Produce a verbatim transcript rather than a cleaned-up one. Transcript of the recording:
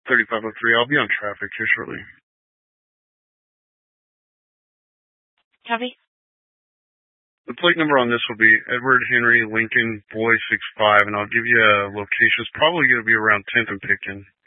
thirty-five oh three. I'll be on traffic here shortly. Copy. The plate number on this will be Edward Henry Lincoln Boy six five, and I'll give you a location. It's probably going to be around tenth and Pitkin.